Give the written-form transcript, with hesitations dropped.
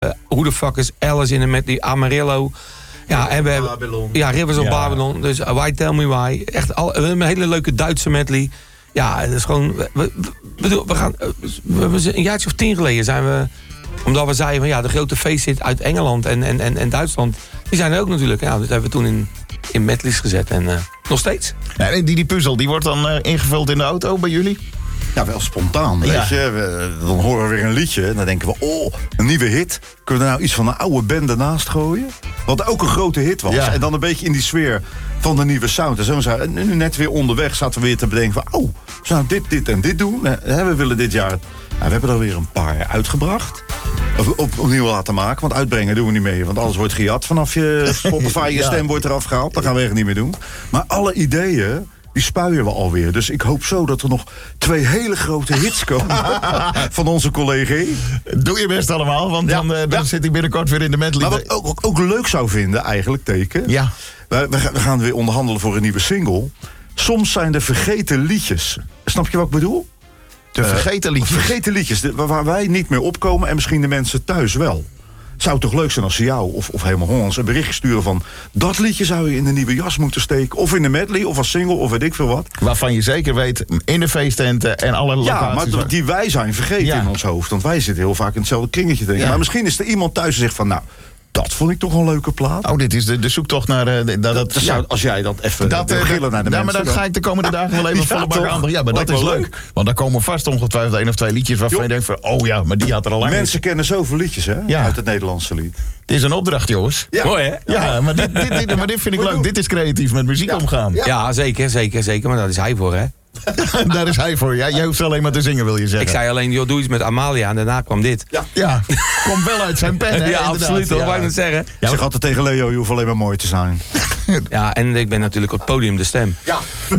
Who the Fuck is Alice in de medley, Amarillo. Ja, en we hebben Rivers of Babylon. Dus Why Tell Me Why. Echt we hebben een hele leuke Duitse medley. Ja, het is gewoon... We een jaartje of 10 geleden zijn we... Omdat we zeiden van ja, de grote feesthit uit Engeland en Duitsland... Die zijn er ook natuurlijk. Ja, dat hebben we toen in medleys gezet. En nog steeds. Ja, die puzzel, die wordt dan ingevuld in de auto bij jullie? Ja, wel spontaan, weet je. Dan horen we weer een liedje en dan denken we... een nieuwe hit. Kunnen we nou iets van een oude band ernaast gooien? Wat ook een grote hit was. Ja. En dan een beetje in die sfeer van de nieuwe sound. En zo zijn nu net weer onderweg zaten we weer te bedenken van... we gaan dit en dit doen. We willen dit jaar... we hebben er weer een paar uitgebracht. Opnieuw laten maken, want uitbrengen doen we niet mee. Want alles wordt gejat vanaf je Spotify. Je stem wordt eraf gehaald. Dat gaan we echt niet meer doen. Maar alle ideeën... die spuien we alweer. Dus ik hoop zo dat er nog 2 hele grote hits komen van onze collega. Doe je best allemaal, want dan zit hij binnenkort weer in de medley. Maar wat ook leuk zou vinden, eigenlijk, Teken... Ja. We gaan weer onderhandelen voor een nieuwe single. Soms zijn er vergeten liedjes. Snap je wat ik bedoel? De vergeten liedjes? Vergeten liedjes, waar wij niet meer opkomen... en misschien de mensen thuis wel. Zou het toch leuk zijn als ze jou of helemaal Hollands een berichtje sturen van... dat liedje zou je in de nieuwe jas moeten steken. Of in de medley, of als single, of weet ik veel wat. Waarvan je zeker weet, in de feesttenten en alle locaties... Ja, maar die wij zijn vergeten in ons hoofd. Want wij zitten heel vaak in hetzelfde kringetje te denken. Maar misschien is er iemand thuis die zegt van... nou, dat vond ik toch een leuke plaat. Dit is de zoektocht naar... Als jij dat even gillen naar de mensen... maar dat ga ik de komende dagen wel even volle bak aan. Ja, maar dat is leuk. Want dan komen vast ongetwijfeld 1 of 2 liedjes... waarvan je denkt van, maar die had er al lang... Mensen kennen zoveel liedjes, hè? Uit het Nederlandse lied. Het is een opdracht, jongens. Ja. Mooi, hè? Ja, maar dit vind ik leuk. Dit is creatief met muziek omgaan. Ja, zeker. Maar daar is hij voor, hè? Daar is hij voor. Jij hoeft alleen maar te zingen, wil je zeggen. Ik zei alleen, joh, doe iets met Amalia. En daarna kwam dit. Ja. Komt wel uit zijn pen, hè? Ja, absoluut. Dat wou ik net zeggen. Ik zeg altijd tegen Leo, je hoeft alleen maar mooi te zijn. Ja, en ik ben natuurlijk op het podium de stem. Ja.